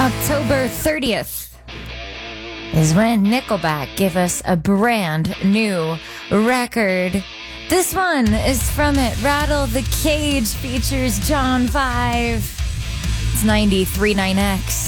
October 30th is when Nickelback give us a brand new record. This one is from it. Rattle the Cage features John 5. It's 93.9X.